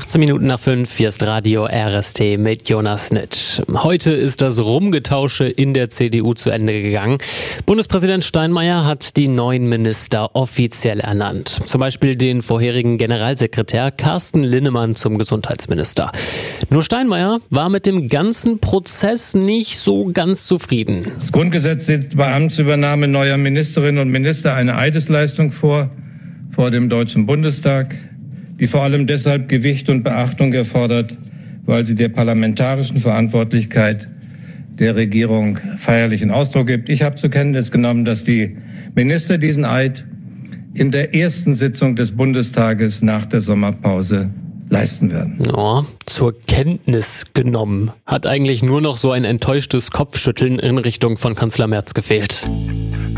18 Minuten nach 5, hier ist Radio RST mit Jonas Nitsch. Heute ist das Rumgetausche in der CDU zu Ende gegangen. Bundespräsident Steinmeier hat die neuen Minister offiziell ernannt. Zum Beispiel den vorherigen Generalsekretär Carsten Linnemann zum Gesundheitsminister. Nur Steinmeier war mit dem ganzen Prozess nicht so ganz zufrieden. Das Grundgesetz sieht bei Amtsübernahme neuer Ministerinnen und Minister eine Eidesleistung vor dem Deutschen Bundestag, die vor allem deshalb Gewicht und Beachtung erfordert, weil sie der parlamentarischen Verantwortlichkeit der Regierung feierlichen Ausdruck gibt. Ich habe zur Kenntnis genommen, dass die Minister diesen Eid in der ersten Sitzung des Bundestages nach der Sommerpause leisten werden. Ja, zur Kenntnis genommen. Hat eigentlich nur noch so ein enttäuschtes Kopfschütteln in Richtung von Kanzler Merz gefehlt.